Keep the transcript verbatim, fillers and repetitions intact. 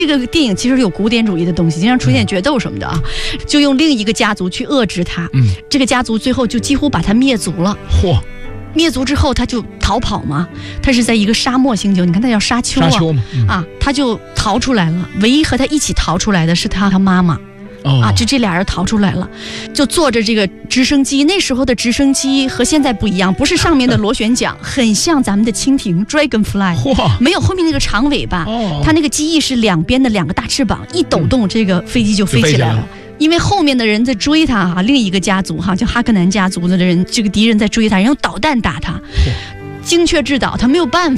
这个电影其实有古典主义的东西，经常出现决斗什么的啊，就用另一个家族去遏制他。嗯，这个家族最后就几乎把他灭族了。嚯！灭族之后他就逃跑嘛，他是在一个沙漠星球，你看他叫沙丘啊， 沙丘嘛、嗯、 啊，他就逃出来了。唯一和他一起逃出来的是他他妈妈。哦、啊，这这俩人逃出来了，就坐着这个直升机。那时候的直升机和现在不一样，不是上面的螺旋桨，很像咱们的蜻蜓 Dragonfly， 没有后面那个长尾巴。哦、它那个机翼是两边的两个大翅膀，一抖动，这个飞机就飞起来了。嗯，因为后面的人在追他哈，另一个家族哈，叫哈克南家族的人，这个敌人在追他，然后导弹打他，精确制导，他没有办法。